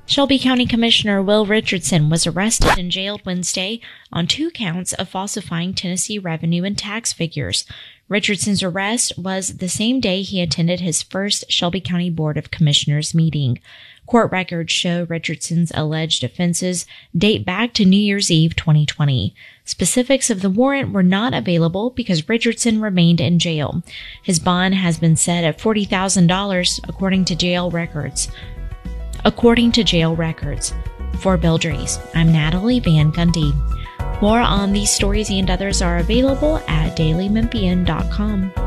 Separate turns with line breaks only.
Shelby County Commissioner Will Richardson was arrested and jailed Wednesday on 2 counts of falsifying Tennessee revenue and tax figures. Richardson's arrest was the same day he attended his first Shelby County Board of Commissioners meeting. Court records show Richardson's alleged offenses date back to New Year's Eve 2020. Specifics of the warrant were not available because Richardson remained in jail. His bond has been set at $40,000 according to jail records. For Bill Drees, I'm Natalie Van Gundy. More on these stories and others are available at dailymemphian.com.